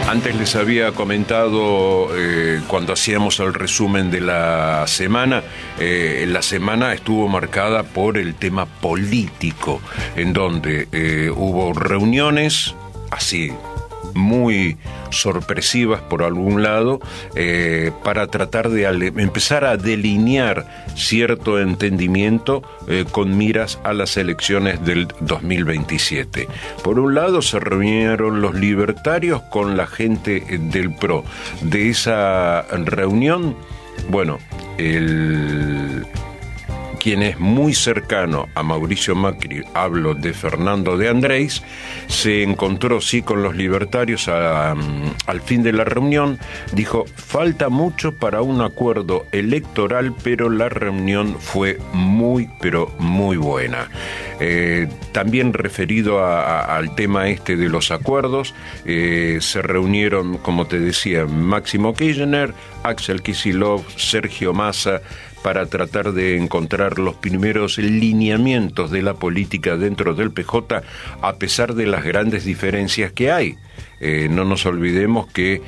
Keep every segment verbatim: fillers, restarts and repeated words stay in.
Antes les había comentado, eh, cuando hacíamos el resumen de la semana, eh, la semana estuvo marcada por el tema político, en donde eh, hubo reuniones así muy sorpresivas por algún lado, eh, para tratar de ale- empezar a delinear cierto entendimiento eh, con miras a las elecciones del dos mil veintisiete. Por un lado se reunieron los libertarios con la gente del P R O. De esa reunión, bueno, el... quien es muy cercano a Mauricio Macri, hablo de Fernando de Andrés, se encontró sí con los libertarios a, al fin de la reunión. Dijo, falta mucho para un acuerdo electoral, pero la reunión fue muy, pero muy buena. Eh, también referido a, a, al tema este de los acuerdos, eh, se reunieron, como te decía, Máximo Kirchner, Axel Kicillof, Sergio Massa, para tratar de encontrar los primeros lineamientos de la política dentro del P J, a pesar de las grandes diferencias que hay. Eh, no nos olvidemos que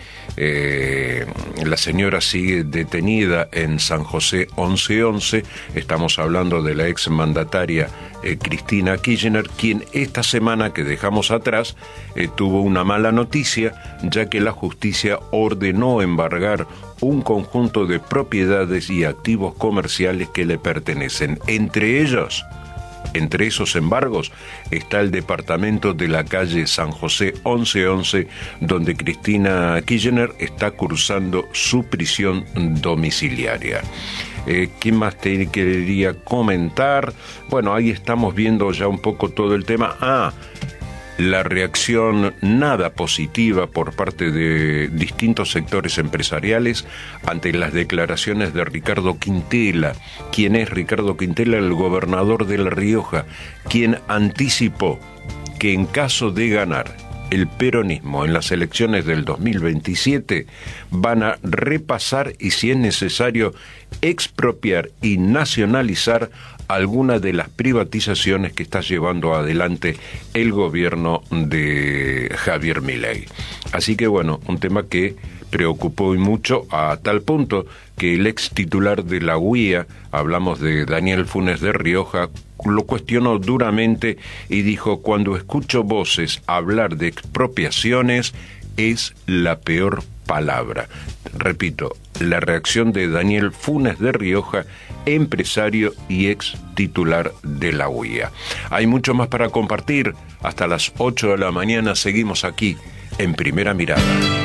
eh, la señora sigue detenida en San José once once. Estamos hablando de la exmandataria eh, Cristina Kirchner, quien esta semana que dejamos atrás eh, tuvo una mala noticia, ya que la justicia ordenó embargar un conjunto de propiedades y activos comerciales que le pertenecen. Entre ellos, entre esos embargos, está el departamento de la calle San José once once, donde Cristina Kirchner está cursando su prisión domiciliaria. Eh, ¿Qué más te quería comentar? Bueno, ahí estamos viendo ya un poco todo el tema. Ah, la reacción nada positiva por parte de distintos sectores empresariales ante las declaraciones de Ricardo Quintela. ¿Quién es Ricardo Quintela? El gobernador de La Rioja, quien anticipó que en caso de ganar el peronismo en las elecciones del dos mil veintisiete, van a repasar y, si es necesario, expropiar y nacionalizar alguna de las privatizaciones que está llevando adelante el gobierno de Javier Milei. Así que bueno, un tema que preocupó y mucho, a tal punto que el ex titular de la U I A, hablamos de Daniel Funes de Rioja, lo cuestionó duramente y dijo: cuando escucho voces hablar de expropiaciones es la peor palabra. Repito, la reacción de Daniel Funes de Rioja, empresario y ex titular de la U I A. Hay mucho más para compartir. Hasta las ocho de la mañana seguimos aquí en Primera Mirada.